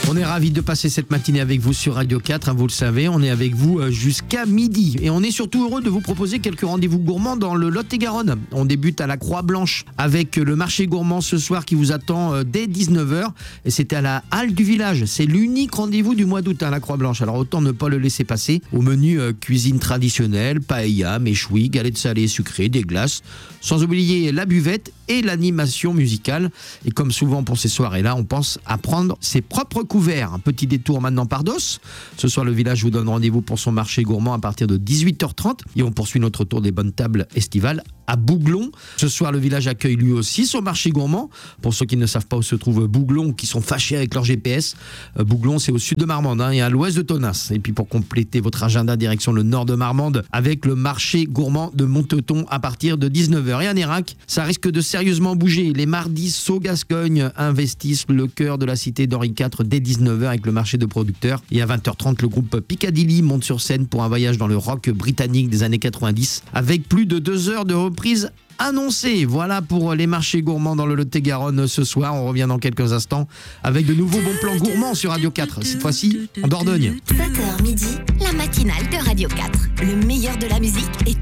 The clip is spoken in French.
On est ravis de passer cette matinée avec vous sur Radio 4, vous le savez, on est avec vous jusqu'à midi. Et on est surtout heureux de vous proposer quelques rendez-vous gourmands dans le Lot-et-Garonne. On débute à la Croix-Blanche avec le marché gourmand ce soir qui vous attend dès 19h. Et c'était à la halle du village. C'est l'unique rendez-vous du mois d'août à la Croix-Blanche. Alors autant ne pas le laisser passer. Au menu cuisine traditionnelle, paella, méchoui, galettes salées et sucrées, des glaces. Sans oublier la buvette et l'animation musicale. Et comme souvent pour ces soirées-là, on pense à prendre ses propres couverts. Un petit détour maintenant par Dos. Ce soir, le village vous donne rendez-vous pour son marché gourmand à partir de 18h30. Et on poursuit notre tour des bonnes tables estivales à Bouglon. Ce soir, le village accueille lui aussi son marché gourmand. Pour ceux qui ne savent pas où se trouve Bouglon ou qui sont fâchés avec leur GPS, Bouglon, c'est au sud de Marmande et à l'ouest de Tonnas. Et puis pour compléter votre agenda, direction le nord de Marmande avec le marché gourmand de Monteton à partir de 19h. Et à Nérac, ça risque de sérieusement bouger. Les mardis Sceaux Gascogne investissent le cœur de la cité d'Henri IV dès 19h avec le marché de producteurs. Et à 20h30, le groupe Piccadilly monte sur scène pour un voyage dans le rock britannique des années 90 avec plus de 2 heures de reprise annoncée. Voilà pour les marchés gourmands dans le Lot-et-Garonne ce soir. On revient dans quelques instants avec de nouveaux bons plans gourmands sur Radio 4. Cette fois-ci en Dordogne. 7h midi, la matinale de Radio 4. Le meilleur de la musique et